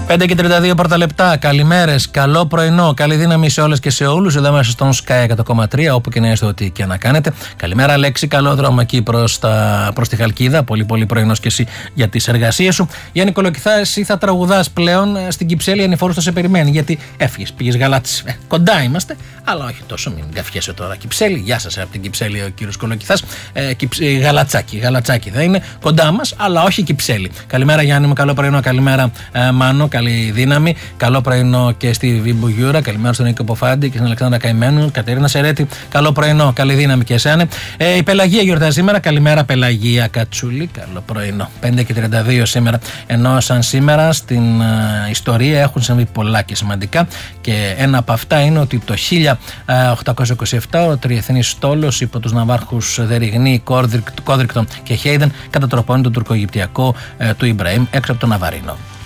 5 και 32 πρώτα λεπτά. Καλημέρες, καλό πρωινό, καλή δύναμη σε όλες και σε όλους. Εδώ μέσα στον Sky 100,3, όπου και να είστε, ό,τι και να κάνετε. Καλημέρα, Αλέξη, καλό δρόμο εκεί προς τη Χαλκίδα. Πολύ πρωινός και εσύ για τις εργασίες σου. Γιάννη Κολοκυθά, εσύ θα τραγουδάς πλέον στην Κυψέλη. Ανηφόρος θα σε περιμένει, γιατί έφυγες, πήγες Γαλάτσι. Κοντά είμαστε, αλλά όχι τόσο, μην καφιέσαι τώρα. Κυψέλη, γεια σας από την Κυψέλη, ο κύριος Κολοκυθάς. Γαλατσάκι θα είναι κοντά μας, αλλά όχι Κυψέλη. Καλημέρα, Γιάννη μου, καλό πρωινό, καλημέρα, Μάνο, καλή δύναμη. Καλό πρωινό και στη Βίμπου Γιούρα. Καλημέρα στον Νίκο Ποφάντη και στην Αλεξάνδρα Καημένου. Κατερίνα Σερέτη, καλό πρωινό, καλή δύναμη και εσένα. Η Πελαγία γιορτάζει σήμερα. Καλημέρα, Πελαγία Κατσούλη, καλό πρωινό. 5 και 32 σήμερα. Ενώ σαν σήμερα στην ιστορία έχουν συμβεί πολλά και σημαντικά. Και ένα από αυτά είναι ότι το 1827 ο τριεθνής στόλος υπό τους ναυάρχους Δεριγνή, Κόδρικτον και Χέιδεν κατατροπώνει τον τουρκοαιγυπτιακό του Ιμπραήμ έξω από τον Ναβαρίνο.